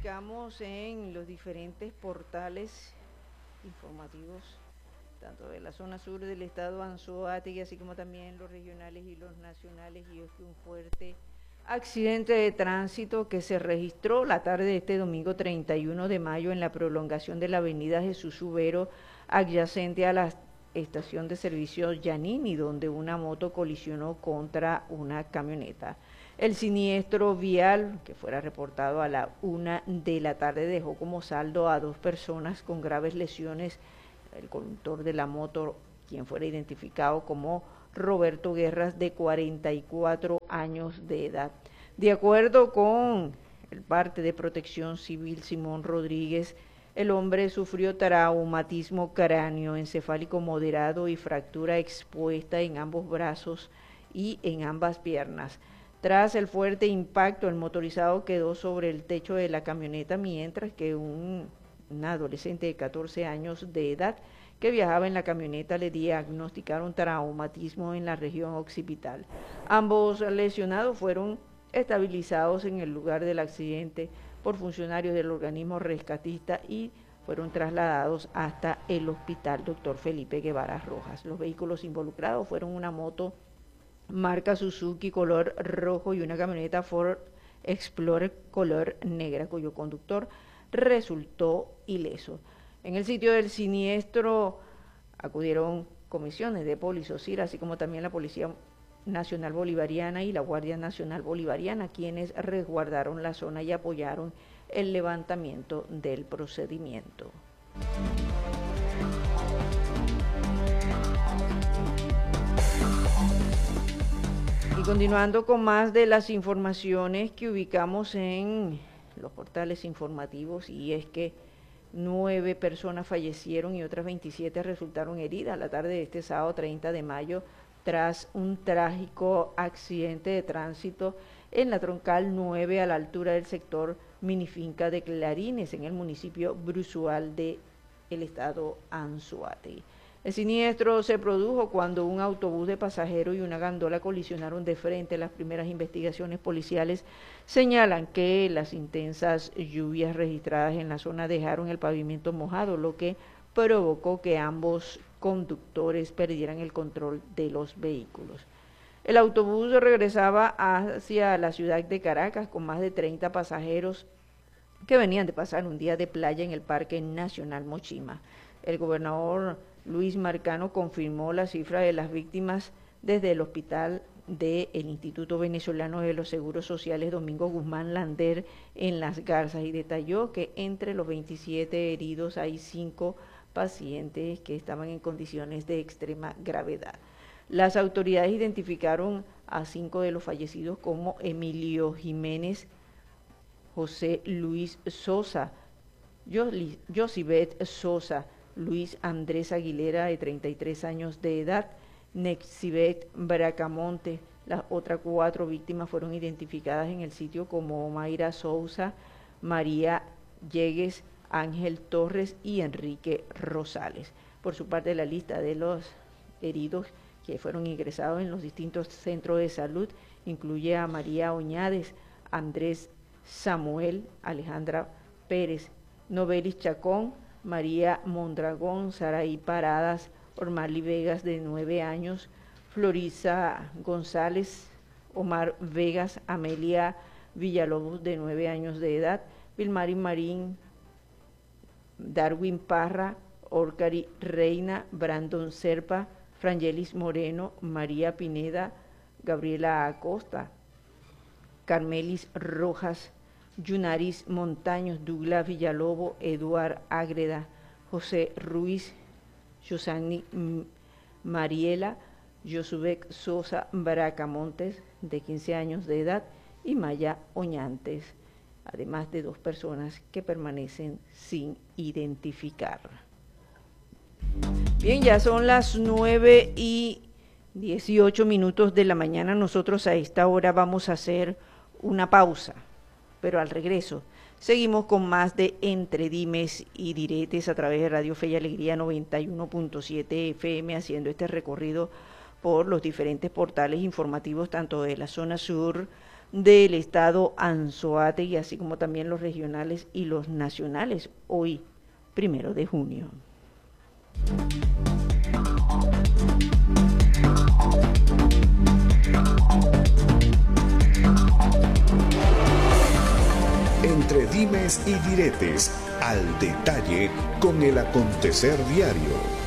ubicamos en los diferentes portales informativos, tanto de la zona sur del estado Anzoátegui, así como también los regionales y los nacionales, y es que un fuerte accidente de tránsito que se registró la tarde de este domingo 31 de mayo en la prolongación de la avenida Jesús Ubero, adyacente a la estación de servicio Yanini, donde una moto colisionó contra una camioneta. El siniestro vial, que fuera reportado a la 1 de la tarde, dejó como saldo a 2 personas con graves lesiones. El conductor de la moto, quien fuera identificado como Roberto Guerras, de 44 años de edad. De acuerdo con el parte de Protección Civil Simón Rodríguez, el hombre sufrió traumatismo cráneoencefálico moderado y fractura expuesta en ambos brazos y en ambas piernas. Tras el fuerte impacto, el motorizado quedó sobre el techo de la camioneta, mientras que un adolescente de 14 años de edad que viajaba en la camioneta le diagnosticaron traumatismo en la región occipital. Ambos lesionados fueron estabilizados en el lugar del accidente por funcionarios del organismo rescatista y fueron trasladados hasta el hospital Dr. Felipe Guevara Rojas. Los vehículos involucrados fueron una moto marca Suzuki color rojo y una camioneta Ford Explorer color negra, cuyo conductor resultó ileso. En el sitio del siniestro acudieron comisiones de Policosir, así como también la Policía Nacional Bolivariana y la Guardia Nacional Bolivariana, quienes resguardaron la zona y apoyaron el levantamiento del procedimiento. Y continuando con más de las informaciones que ubicamos en los portales informativos, y es que 9 personas fallecieron y otras 27 resultaron heridas la tarde de este sábado 30 de mayo tras un trágico accidente de tránsito en la troncal 9 a la altura del sector Minifinca de Clarines, en el municipio Bruzual del estado Anzoátegui. El siniestro se produjo cuando un autobús de pasajeros y una gandola colisionaron de frente. Las primeras investigaciones policiales señalan que las intensas lluvias registradas en la zona dejaron el pavimento mojado, lo que provocó que ambos conductores perdieran el control de los vehículos. El autobús regresaba hacia la ciudad de Caracas con más de 30 pasajeros que venían de pasar un día de playa en el Parque Nacional Mochima. El gobernador Luis Marcano confirmó la cifra de las víctimas desde el hospital del Instituto Venezolano de los Seguros Sociales Domingo Guzmán Lander en Las Garzas, y detalló que entre los 27 heridos hay 5 pacientes que estaban en condiciones de extrema gravedad. Las autoridades identificaron a 5 de los fallecidos como Emilio Jiménez, José Luis Sosa, Josibet Sosa, Luis Andrés Aguilera, de 33 años de edad, Nexibet Bracamonte. Las otras 4 víctimas fueron identificadas en el sitio como Mayra Sousa, María Llegues, Ángel Torres y Enrique Rosales. Por su parte, la lista de los heridos que fueron ingresados en los distintos centros de salud incluye a María Oñades, Andrés Samuel, Alejandra Pérez, Novelis Chacón, María Mondragón, Saraí Paradas, Ormali Vegas, de 9 años, Florisa González, Omar Vegas, Amelia Villalobos, de 9 años de edad, Vilmari Marín, Darwin Parra, Orcari Reina, Brandon Serpa, Frangelis Moreno, María Pineda, Gabriela Acosta, Carmelis Rojas, Yunaris Montaños, Douglas Villalobo, Eduard Ágreda, José Ruiz, Yosani Mariela, Josubek Sosa Bracamontes, de 15 años de edad, y Maya Oñantes, además de 2 personas que permanecen sin identificar. Bien, ya son las 9:18 de la mañana. Nosotros a esta hora vamos a hacer una pausa, pero al regreso seguimos con más de Entre Dimes y Diretes a través de Radio Fe y Alegría 91.7 FM, haciendo este recorrido por los diferentes portales informativos tanto de la zona sur del estado Anzoátegui, así como también los regionales y los nacionales, hoy, 1 de junio. Entre dimes y diretes, al detalle con el acontecer diario.